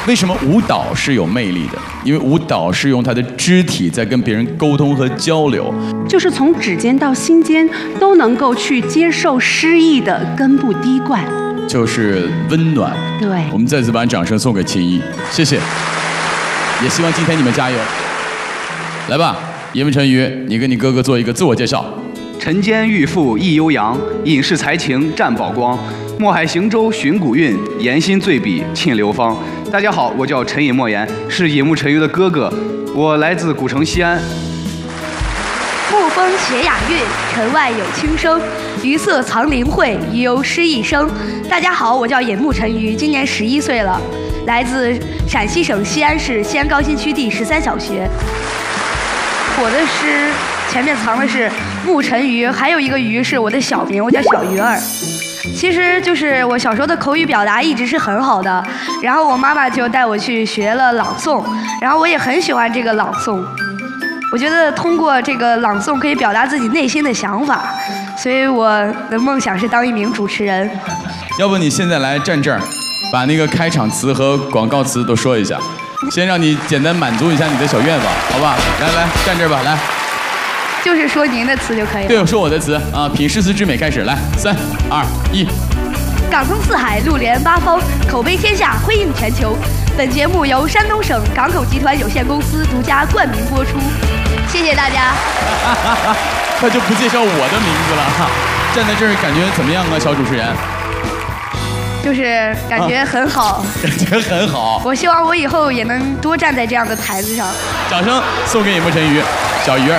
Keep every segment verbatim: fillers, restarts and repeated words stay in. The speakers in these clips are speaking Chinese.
为什么舞蹈是有魅力的？因为舞蹈是用他的肢体在跟别人沟通和交流， 就是从指尖到心间都能够去接受诗意的根部滴灌， 就是温暖。 对， 我们再次把掌声送给秦一，谢谢。也希望今天你们加油。来吧，叶问陈瑜，你跟你哥哥做一个自我介绍。 晨间遇父忆悠扬，隐士才情占宝光。墨海行舟寻古韵，言心醉笔沁流芳。大家好，我叫陈尹莫言，是野木陈瑜的哥哥，我来自古城西安。 沐风携雅韵，城外有轻声。鱼色藏灵慧，鱼游诗一生。大家好，我叫野木陈瑜，今年十一岁了，来自陕西省西安市西安高新区第十三小学。我的诗前面藏的是木陈瑜，还有一个瑜是我的小名，我叫小鱼儿。其实就是我小时候的口语表达一直是很好的，然后我妈妈就带我去学了朗诵，然后我也很喜欢这个朗诵。我觉得通过这个朗诵可以表达自己内心的想法，所以我的梦想是当一名主持人。 要不你现在来站这儿，把那个开场词和广告词都说一下，先让你简单满足一下你的小愿望，好吧？来来，站这儿吧，来。 就是说您的词就可以了。 对，我说我的词啊，品诗词之美，开始，来，三二一。 港通四海，路连八方，口碑天下，辉映全球。本节目由山东省港口集团有限公司独家冠名播出，谢谢大家。 他就不介绍我的名字了哈，站在这儿感觉怎么样啊，小主持人？ 就是感觉很好， 啊、感觉很好。 我希望我以后也能多站在这样的台子上。 掌声送给野木陈瑜，小鱼儿。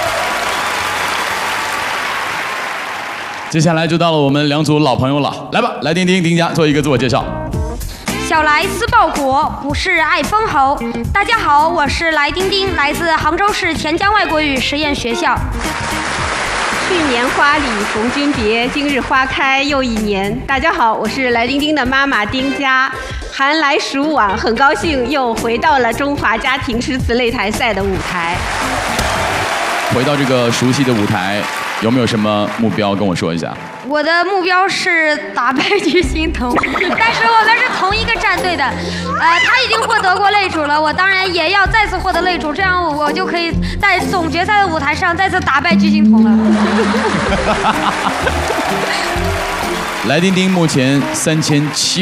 接下来就到了我们两组老朋友了，来吧，来丁丁丁家做一个自我介绍。 小来思报国，不是爱封侯。大家好，我是来丁丁，来自杭州市田江外国语实验学校。 去年花里逢君别，今日花开又一年。大家好，我是来丁丁的妈妈丁佳。寒来暑往，很高兴又回到了中华家庭诗词擂台赛的舞台。 回到这个熟悉的舞台，有没有什么目标跟我说一下？ 我的目标是打败巨星童，但是我们是同一个战队的，呃，他已经获得过擂主了，我当然也要再次获得擂主，这样我就可以在总决赛的舞台上再次打败巨星童了。 来丁丁目前三千七。